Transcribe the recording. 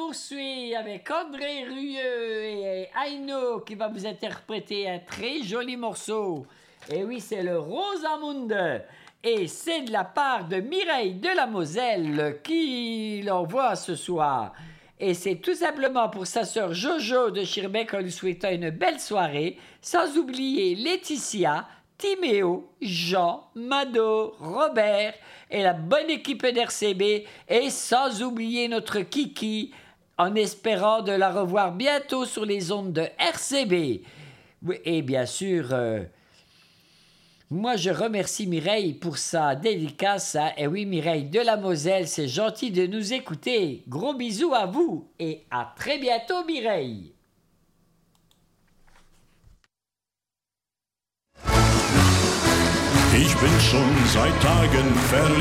poursuit avec André Rieu et Aino qui va vous interpréter un très joli morceau. Et oui, c'est le Rosamunde. Et c'est de la part de Mireille de la Moselle qui l'envoie ce soir. Et c'est tout simplement pour sa sœur Jojo de Schirmeck en lui souhaitant une belle soirée, sans oublier Laetitia, Timéo, Jean, Mado, Robert et la bonne équipe d'RCB, et sans oublier notre Kiki, en espérant de la revoir bientôt sur les ondes de RCB. Et bien sûr, moi je remercie Mireille pour sa dédicace. Et oui, Mireille de la Moselle, c'est gentil de nous écouter. Gros bisous à vous et à très bientôt, Mireille. Ich bin schon seit Tagen verliebt.